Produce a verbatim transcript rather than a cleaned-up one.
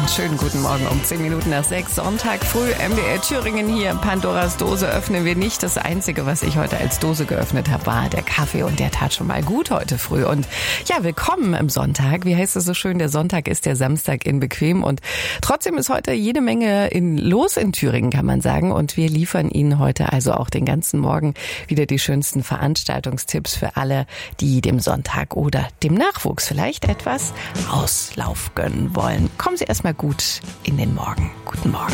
Einen schönen guten Morgen um zehn Minuten nach sechs. Sonntag früh, M D R Thüringen hier. Pandoras Dose öffnen wir nicht. Das Einzige, was ich heute als Dose geöffnet habe, war der Kaffee. Und der tat schon mal gut heute früh. Und ja, willkommen im Sonntag. Wie heißt es so schön? Der Sonntag ist der Samstag in bequem. Und trotzdem ist heute jede Menge in, los in Thüringen, kann man sagen. Und wir liefern Ihnen heute also auch den ganzen Morgen wieder die schönsten Veranstaltungstipps für alle, die dem Sonntag oder dem Nachwuchs vielleicht etwas Auslauf gönnen wollen. Kommen Sie erstmal gut in den Morgen. Guten Morgen.